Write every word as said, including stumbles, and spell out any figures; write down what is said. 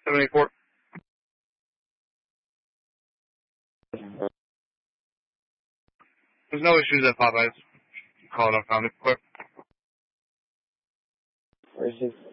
seven eight four. There's no issues at Popeyes. Call it on Founded. Quick. Where's his